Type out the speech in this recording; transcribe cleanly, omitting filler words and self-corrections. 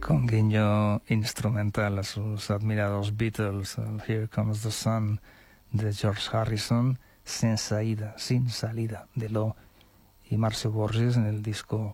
con guiño instrumental a sus admirados Beatles, el Here Comes the Sun de George Harrison, sin salida de Lo y Marcio Borges en el disco